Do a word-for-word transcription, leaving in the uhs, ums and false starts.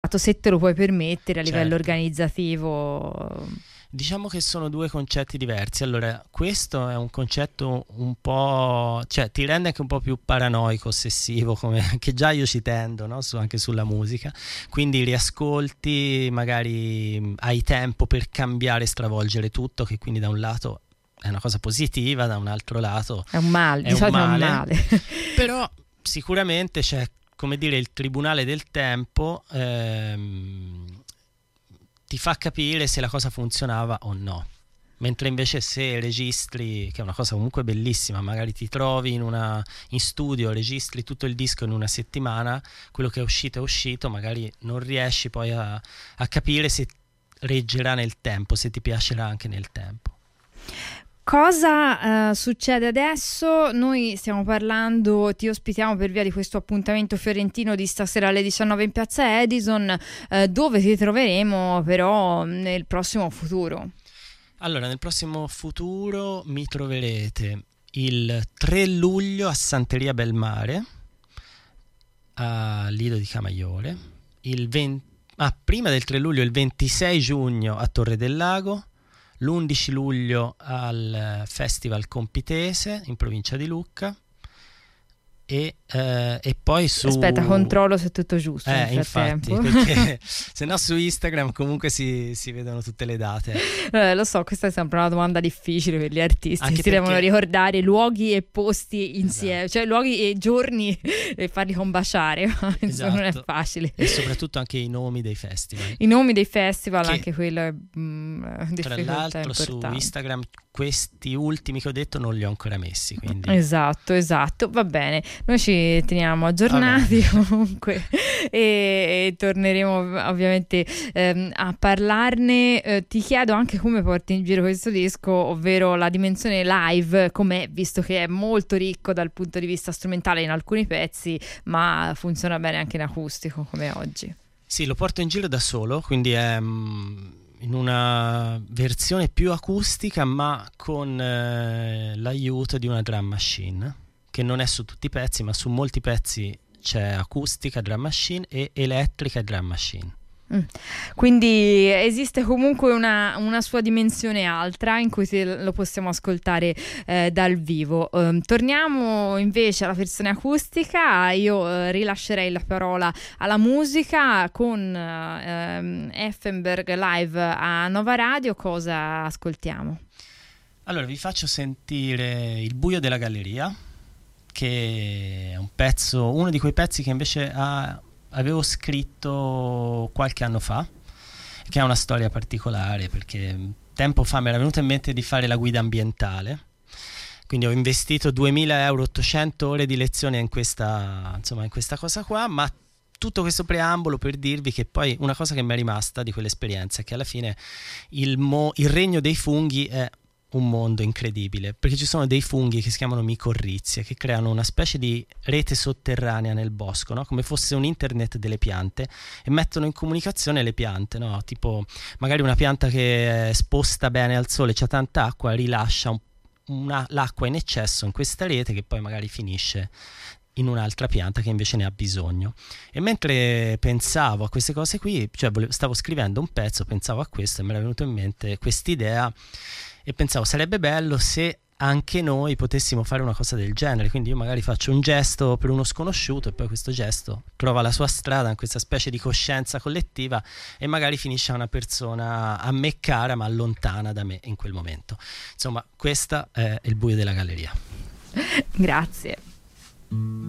se te lo puoi permettere a Certo. livello organizzativo. Diciamo che sono due concetti diversi. Allora, questo è un concetto un po', cioè ti rende anche un po' più paranoico, ossessivo, come che già io ci tendo, no? Su, anche sulla musica. Quindi riascolti, magari hai tempo per cambiare e stravolgere tutto, che quindi da un lato è una cosa positiva, da un altro lato È un male, è di un solito male. è un male. Però sicuramente c'è, come dire, il tribunale del tempo, ehm, ti fa capire se la cosa funzionava o no. Mentre invece se registri, che è una cosa comunque bellissima, magari ti trovi in, una, in studio, registri tutto il disco in una settimana, quello che è uscito è uscito, magari non riesci poi a, a capire se reggerà nel tempo, se ti piacerà anche nel tempo. Cosa uh, succede adesso? Noi stiamo parlando, ti ospitiamo per via di questo appuntamento fiorentino di stasera alle diciannove in Piazza Edison, uh, dove ti troveremo però nel prossimo futuro. Allora, nel prossimo futuro mi troverete il tre luglio a Santeria Belmare, a Lido di Camaiore, il venti, ah, prima del tre luglio il ventisei giugno a Torre del Lago, l'undici luglio al Festival Compitese in provincia di Lucca e, eh, e poi su... Aspetta, controllo se è tutto giusto. Eh, nel infatti, perché se no su Instagram comunque si, si vedono tutte le date. Eh, lo so, questa è sempre una domanda difficile per gli artisti. Anche si perché... devono ricordare luoghi e posti insieme, esatto. Cioè luoghi e giorni e farli combaciare. Esatto. Insomma, non è facile. E soprattutto anche i nomi dei festival. I nomi dei festival, che, anche quello è mh, tra l'altro su Instagram questi ultimi che ho detto non li ho ancora messi, quindi... Esatto, esatto, va bene. Noi ci teniamo aggiornati comunque e, e torneremo ovviamente ehm, a parlarne. Eh, ti chiedo anche come porti in giro questo disco, ovvero la dimensione live, com'è, visto che è molto ricco dal punto di vista strumentale in alcuni pezzi, ma funziona bene anche in acustico come oggi. Sì, lo porto in giro da solo, quindi è mh, in una versione più acustica, ma con eh, l'aiuto di una drum machine, che non è su tutti i pezzi, ma su molti pezzi c'è acustica, drum machine e elettrica drum machine. Mm. Quindi esiste comunque una, una sua dimensione altra in cui te lo possiamo ascoltare eh, dal vivo. Um, torniamo invece alla versione acustica. Io eh, rilascerei la parola alla musica con eh, Effenberg live a Nova Radio. Cosa ascoltiamo? Allora vi faccio sentire Il buio della galleria, che è un pezzo, uno di quei pezzi che invece ha avevo scritto qualche anno fa, che ha una storia particolare, perché tempo fa mi era venuto in mente di fare la guida ambientale, quindi ho investito duemila euro, ottocento ore di lezione in questa, insomma, in questa cosa qua, ma tutto questo preambolo per dirvi che poi una cosa che mi è rimasta di quell'esperienza è che alla fine il, mo, il regno dei funghi è un mondo incredibile, perché ci sono dei funghi che si chiamano micorrizie, che creano una specie di rete sotterranea nel bosco, no? Come fosse un internet delle piante, e mettono in comunicazione le piante, no? Tipo magari una pianta che è esposta bene al sole, c'ha tanta acqua, rilascia un, una, l'acqua in eccesso in questa rete, che poi magari finisce in un'altra pianta che invece ne ha bisogno. E mentre pensavo a queste cose qui, cioè volevo, stavo scrivendo un pezzo, pensavo a questo e mi era venuto in mente quest'idea e pensavo sarebbe bello se anche noi potessimo fare una cosa del genere, quindi io magari faccio un gesto per uno sconosciuto e poi questo gesto trova la sua strada in questa specie di coscienza collettiva e magari finisce a una persona a me cara ma lontana da me in quel momento. Insomma, questo è il buio della galleria. Grazie.